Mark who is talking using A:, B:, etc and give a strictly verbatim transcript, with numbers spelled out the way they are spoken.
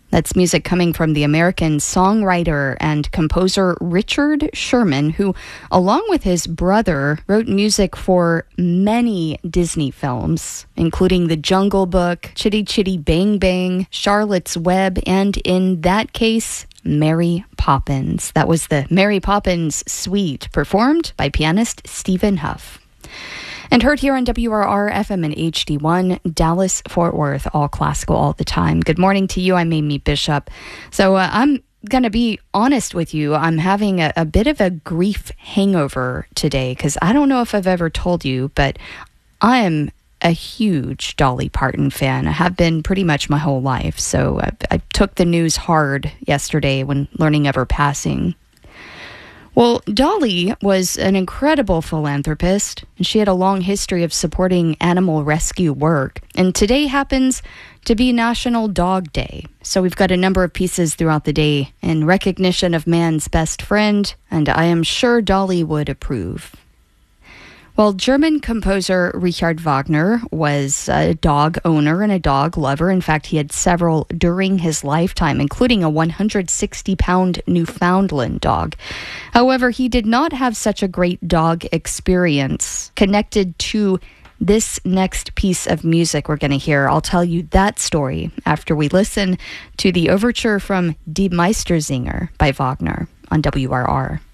A: That's music coming from the American songwriter and composer Richard Sherman, who, along with his brother, wrote music for many Disney films, including The Jungle Book, Chitty Chitty Bang Bang, Charlotte's Web, and in that case, Mary Poppins. That was the Mary Poppins Suite, performed by pianist Stephen Huff. And heard here on W R R F M and H D one, Dallas, Fort Worth, all classical all the time. Good morning to you. I'm Amy Bishop. So uh, I'm going to be honest with you. I'm having a, a bit of a grief hangover today because I don't know if I've ever told you, but I am a huge Dolly Parton fan. I have been pretty much my whole life. So I, I took the news hard yesterday when learning of her passing. Well, Dolly was an incredible philanthropist, and she had a long history of supporting animal rescue work. And today happens to be National Dog Day. So we've got a number of pieces throughout the day in recognition of man's best friend, and I am sure Dolly would approve. Well, German composer Richard Wagner was a dog owner and a dog lover. In fact, he had several during his lifetime, including a one hundred sixty pound Newfoundland dog. However, he did not have such a great dog experience connected to this next piece of music we're going to hear. I'll tell you that story after we listen to the overture from Die Meistersinger by Wagner on W R R.